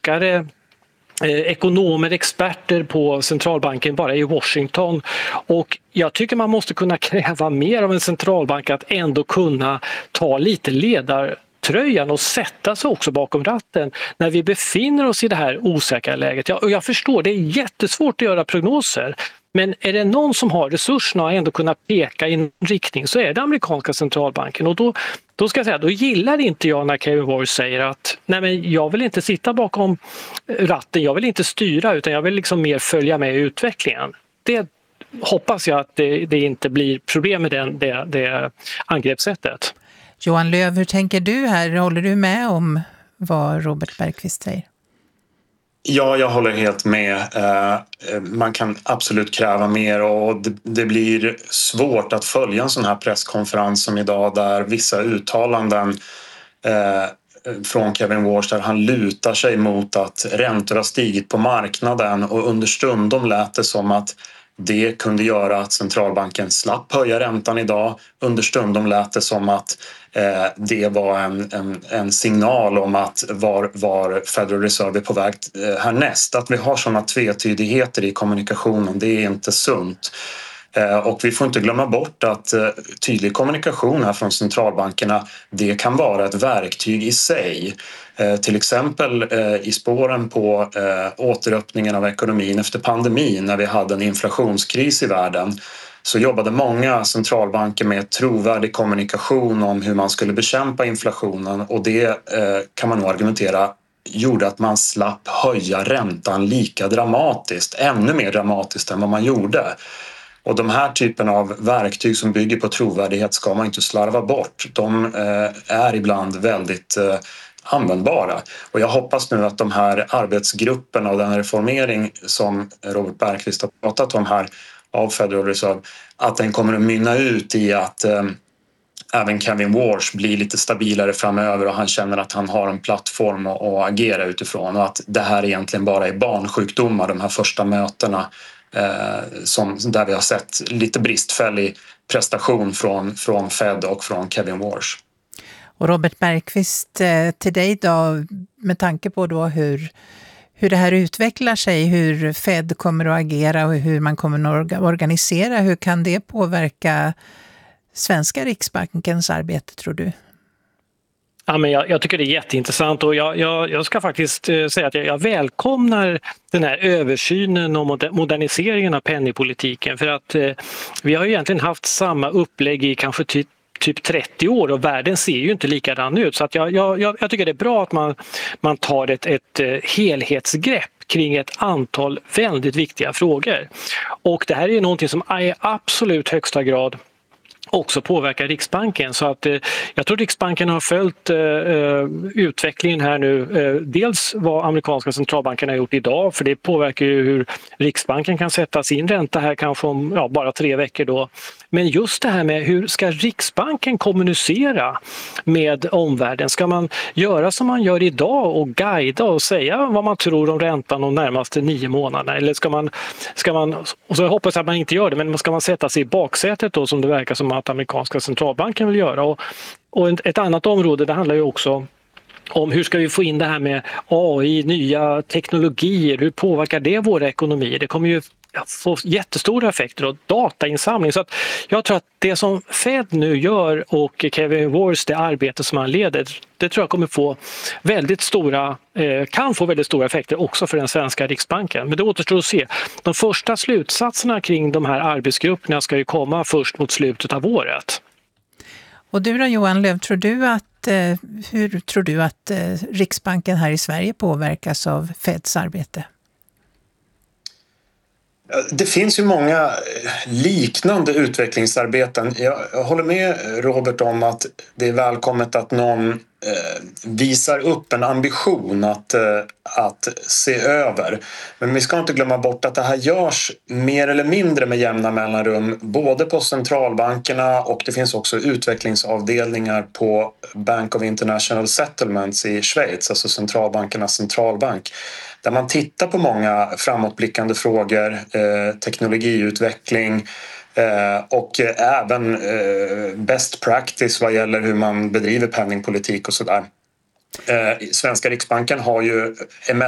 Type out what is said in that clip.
klokare ekonomer, experter på centralbanken bara i Washington, och jag tycker man måste kunna kräva mer av en centralbank att ändå kunna ta lite ledartröjan och sätta sig också bakom ratten när vi befinner oss i det här osäkra läget. Jag förstår, det är jättesvårt att göra prognoser. Men är det någon som har resurserna och ändå kunna peka i en riktning så är det amerikanska centralbanken. Och då ska jag säga, då gillar inte jag när Kevin Warsh säger att nej, men jag vill inte sitta bakom ratten, jag vill inte styra utan jag vill liksom mer följa med i utvecklingen. Det hoppas jag att det inte blir problem med det angreppssättet. Johan Löv, hur tänker du här? Håller du med om vad Robert Bergqvist säger? Ja, jag håller helt med. Man kan absolut kräva mer och det blir svårt att följa en sån här presskonferens som idag där vissa uttalanden från Kevin Warsh där han lutar sig mot att räntor har stigit på marknaden och understundom lät det som att det kunde göra att centralbanken slapp höja räntan idag. Understundom lät det som att det var en signal om att var Federal Reserve är på väg härnäst. Att vi har sådana tvetydigheter i kommunikationen, det är inte sunt. Och vi får inte glömma bort att tydlig kommunikation här från centralbankerna, det kan vara ett verktyg i sig. Till exempel i spåren på återöppningen av ekonomin efter pandemin när vi hade en inflationskris i världen så jobbade många centralbanker med trovärdig kommunikation om hur man skulle bekämpa inflationen och det kan man nog argumentera gjorde att man slapp höja räntan lika dramatiskt, ännu mer dramatiskt än vad man gjorde. Och de här typen av verktyg som bygger på trovärdighet ska man inte slarva bort. De är ibland väldigt användbara. Och jag hoppas nu att de här arbetsgrupperna och den reformering som Robert Bergqvist har pratat om här av Federal Reserve, att den kommer att mynna ut i att även Kevin Warsh blir lite stabilare framöver och han känner att han har en plattform att agera utifrån och att det här egentligen bara är barnsjukdomar, de här första mötena där vi har sett lite bristfällig prestation från Fed och från Kevin Warsh. Och Robert Bergqvist, till dig då, med tanke på då hur det här utvecklar sig, hur Fed kommer att agera och hur man kommer att organisera, hur kan det påverka svenska Riksbankens arbete, tror du? Ja, men jag tycker det är jätteintressant och jag ska faktiskt säga att jag välkomnar den här översynen och moderniseringen av penningpolitiken för att vi har ju egentligen haft samma upplägg i kanske typ 30 år och världen ser ju inte likadan ut så att jag tycker det är bra att man tar ett helhetsgrepp kring ett antal väldigt viktiga frågor. Och det här är ju någonting som i absolut högsta grad också påverkar Riksbanken. Så att jag tror Riksbanken har följt utvecklingen här nu. Dels vad amerikanska centralbanken har gjort idag, för det påverkar ju hur Riksbanken kan sätta sin ränta här kanske om bara 3 veckor då. Men just det här med hur ska Riksbanken kommunicera med omvärlden? Ska man göra som man gör idag och guida och säga vad man tror om räntan de närmaste 9 månaderna? Eller ska man och så hoppas jag att man inte gör det, men ska man sätta sig i baksätet då som det verkar som att amerikanska centralbanken vill göra? Och ett annat område, det handlar ju också om hur ska vi få in det här med AI, nya teknologier, hur påverkar det våra ekonomier? Det kommer ju få jättestora effekter och datainsamling. Så att jag tror att det som Fed nu gör och Kevin Warsh, det arbete som han leder, det tror jag kommer kan få väldigt stora effekter också för den svenska Riksbanken. Men det återstår att se. De första slutsatserna kring de här arbetsgrupperna ska ju komma först mot slutet av året. Och du då, Johan Löv, hur tror du att Riksbanken här i Sverige påverkas av Feds arbete? Det finns ju många liknande utvecklingsarbeten. Jag håller med Robert om att det är välkommet att någon visar upp en ambition att se över. Men vi ska inte glömma bort att det här görs mer eller mindre med jämna mellanrum både på centralbankerna och det finns också utvecklingsavdelningar på Bank of International Settlements i Schweiz, alltså centralbankernas centralbank, där man tittar på många framåtblickande frågor, teknologiutveckling och även best practice vad gäller hur man bedriver penningpolitik och sådär. Svenska Riksbanken har ju